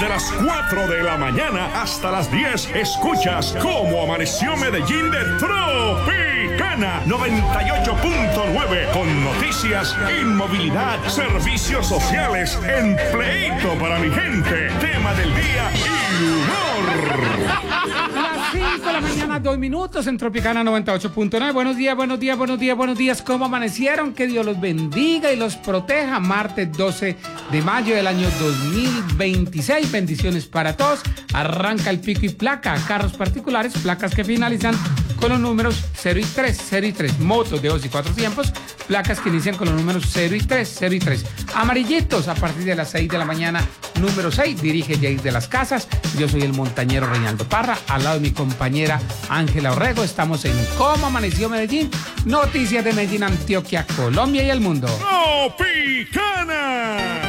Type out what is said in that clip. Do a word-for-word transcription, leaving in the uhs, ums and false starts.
Desde las cuatro de la mañana hasta las diez, escuchas Cómo Amaneció Medellín de Tropicana noventa y ocho punto nueve, con noticias, inmovilidad, servicios sociales, empleito para mi gente, tema del día y humor. A las cinco de la mañana, dos minutos en Tropicana noventa y ocho punto nueve. Buenos días, buenos días, buenos días, buenos días. ¿Cómo amanecieron? Que Dios los bendiga y los proteja. Martes doce de mayo del año dos mil veintiséis. Bendiciones para todos. Arranca el pico y placa. Carros particulares, placas que finalizan con los números cero y tres, cero y tres. Motos de dos y cuatro tiempos, placas que inician con los números cero y tres, cero y tres. Amarillitos a partir de las seis de la mañana, número seis. Dirige Jair de las Casas. Yo soy el montañero Reinaldo Parra, al lado de mi compañera Ángela Orrego. Estamos en Cómo Amaneció Medellín. Noticias de Medellín, Antioquia, Colombia y el mundo. Tropicana.